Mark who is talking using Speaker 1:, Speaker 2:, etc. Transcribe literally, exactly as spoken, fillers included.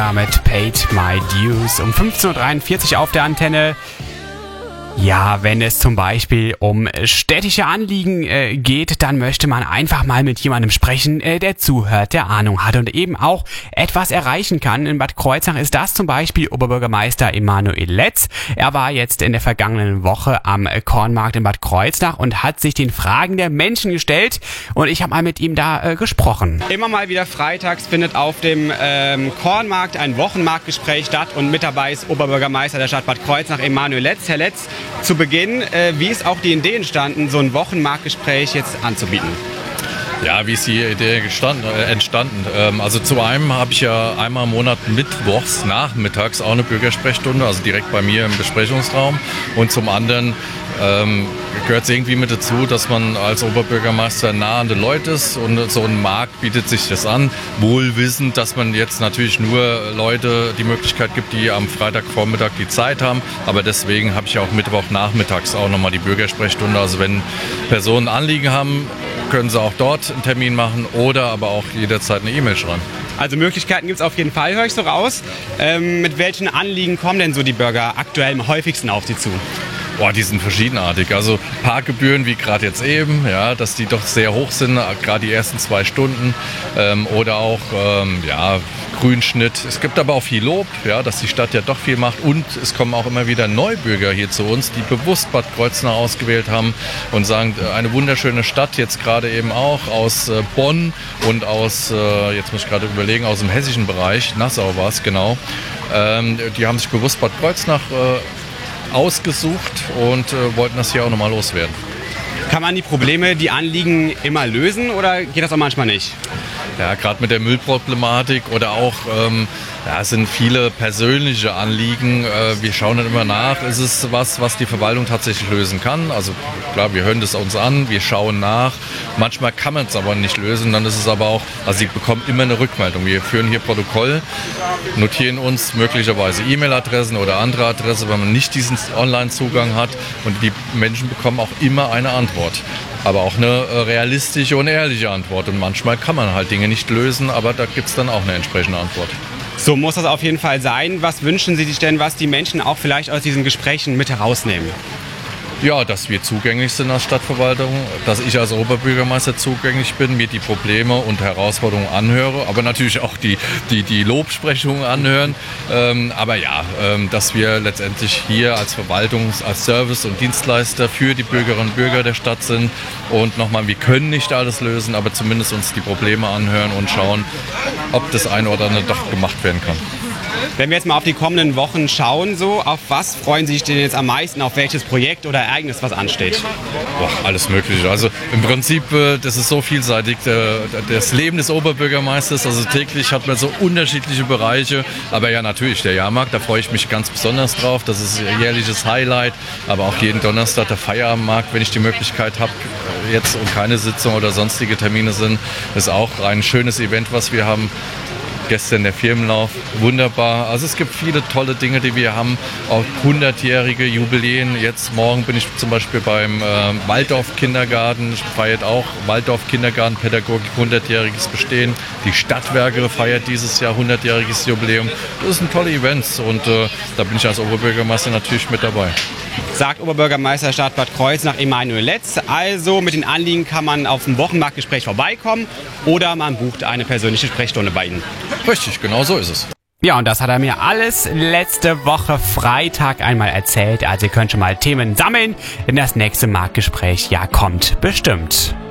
Speaker 1: Mit Paid My Dues um fünfzehn Uhr dreiundvierzig auf der Antenne. Ja, wenn es zum Beispiel um städtische Anliegen äh, geht, dann möchte man einfach mal mit jemandem sprechen, äh, der zuhört, der Ahnung hat und eben auch etwas erreichen kann. In Bad Kreuznach ist das zum Beispiel Oberbürgermeister Emanuel Letz. Er war jetzt in der vergangenen Woche am Kornmarkt in Bad Kreuznach und hat sich den Fragen der Menschen gestellt und ich habe mal mit ihm da äh, gesprochen. Immer mal wieder freitags findet auf dem ähm, Kornmarkt ein Wochenmarktgespräch statt und mit dabei ist Oberbürgermeister der Stadt Bad Kreuznach Emanuel Letz. Herr Letz, zu Beginn, äh, wie ist auch die Idee entstanden, so ein Wochenmarktgespräch jetzt anzubieten?
Speaker 2: Ja, wie ist die Idee gestanden, äh, entstanden? Ähm, also zu einem habe ich ja einmal im Monat mittwochs nachmittags auch eine Bürgersprechstunde, also direkt bei mir im Besprechungsraum. Und zum anderen ähm, gehört es irgendwie mit dazu, dass man als Oberbürgermeister nah an den Leuten ist und so ein Markt bietet sich das an, wohl wissend, dass man jetzt natürlich nur Leute die Möglichkeit gibt, die am Freitagvormittag die Zeit haben, aber deswegen habe ich auch Mittwochnachmittags auch nochmal die Bürgersprechstunde, also wenn Personen Anliegen haben, können sie auch dort einen Termin machen oder aber auch jederzeit eine E-Mail schreiben.
Speaker 1: Also Möglichkeiten gibt es auf jeden Fall, höre ich so raus. Ähm, mit welchen Anliegen kommen denn so die Bürger aktuell am häufigsten auf Sie zu?
Speaker 2: Boah, die sind verschiedenartig. Also Parkgebühren wie gerade jetzt eben, ja, dass die doch sehr hoch sind, gerade die ersten zwei Stunden. Ähm, oder auch ähm, ja, Grünschnitt. Es gibt aber auch viel Lob, ja, dass die Stadt ja doch viel macht. Und es kommen auch immer wieder Neubürger hier zu uns, die bewusst Bad Kreuznach ausgewählt haben und sagen, eine wunderschöne Stadt, jetzt gerade eben auch aus äh, Bonn und aus, äh, jetzt muss ich gerade überlegen, aus dem hessischen Bereich, Nassau war es, genau. Ähm, die haben sich bewusst Bad Kreuznach äh, ausgesucht und äh, wollten das hier auch nochmal loswerden.
Speaker 1: Kann man die Probleme, die Anliegen immer lösen oder geht das auch manchmal nicht?
Speaker 2: Ja, gerade mit der Müllproblematik oder auch, ähm, ja, es sind viele persönliche Anliegen. Äh, wir schauen dann immer nach, ist es was, was die Verwaltung tatsächlich lösen kann? Also klar, wir hören das uns an, wir schauen nach. Manchmal kann man es aber nicht lösen, dann ist es aber auch, also sie bekommen immer eine Rückmeldung. Wir führen hier Protokoll, notieren uns möglicherweise E-Mail-Adressen oder andere Adresse, wenn man nicht diesen Online-Zugang hat und die Menschen bekommen auch immer eine Antwort. Aber auch eine realistische und ehrliche Antwort. Und manchmal kann man halt Dinge nicht lösen, aber da gibt es dann auch eine entsprechende Antwort.
Speaker 1: So muss das auf jeden Fall sein. Was wünschen Sie sich denn, was die Menschen auch vielleicht aus diesen Gesprächen mit herausnehmen?
Speaker 2: Ja, dass wir zugänglich sind als Stadtverwaltung, dass ich als Oberbürgermeister zugänglich bin, mir die Probleme und Herausforderungen anhöre, aber natürlich auch die, die, die Lobsprechungen anhören. Ähm, aber ja, ähm, dass wir letztendlich hier als Verwaltung, als Service- und Dienstleister für die Bürgerinnen und Bürger der Stadt sind. Und nochmal, wir können nicht alles lösen, aber zumindest uns die Probleme anhören und schauen, ob das eine oder andere doch gemacht werden kann.
Speaker 1: Wenn wir jetzt mal auf die kommenden Wochen schauen, so, auf was freuen Sie sich denn jetzt am meisten, auf welches Projekt oder Ereignis, was ansteht?
Speaker 2: Boah, alles Mögliche. Also im Prinzip, das ist so vielseitig, das Leben des Oberbürgermeisters, also täglich hat man so unterschiedliche Bereiche, aber ja natürlich der Jahrmarkt, da freue ich mich ganz besonders drauf, das ist ein jährliches Highlight, aber auch jeden Donnerstag der Feierabendmarkt, wenn ich die Möglichkeit habe, jetzt und keine Sitzung oder sonstige Termine sind, ist auch ein schönes Event, was wir haben. Gestern der Firmenlauf, wunderbar. Also es gibt viele tolle Dinge, die wir haben, auch hundertjährige Jubiläen. Jetzt morgen bin ich zum Beispiel beim äh, Waldorf-Kindergarten, feiert auch Waldorf-Kindergarten-Pädagogik hundertjähriges Bestehen. Die Stadtwerke feiert dieses Jahr hundertjähriges Jubiläum. Das sind tolle Events und äh, da bin ich als Oberbürgermeister natürlich mit dabei.
Speaker 1: Sagt Oberbürgermeister der Stadt Bad Kreuznach Emanuel Letz. Also mit den Anliegen kann man auf dem Wochenmarktgespräch vorbeikommen oder man bucht eine persönliche Sprechstunde bei Ihnen.
Speaker 2: Richtig, genau so ist es.
Speaker 1: Ja, und das hat er mir alles letzte Woche Freitag einmal erzählt. Also ihr könnt schon mal Themen sammeln, denn das nächste Marktgespräch, ja, kommt bestimmt.